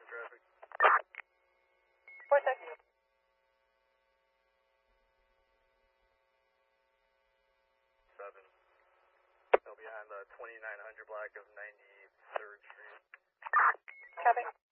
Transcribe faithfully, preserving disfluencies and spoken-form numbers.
traffic. Four seconds. Seven. They'll be on the twenty-nine hundred block of ninety-third Street. Copy.